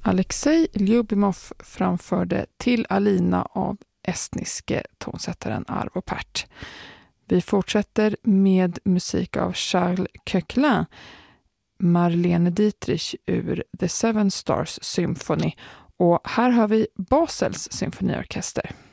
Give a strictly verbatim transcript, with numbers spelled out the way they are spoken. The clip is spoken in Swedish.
Alexej Lyubimov framförde Till Alina av estniske tonsättaren Arvo Pärt. Vi fortsätter med musik av Charles Coquelin, Marlene Dietrich ur The Seven Stars Symphony, och här har vi Basels symfoniorkester.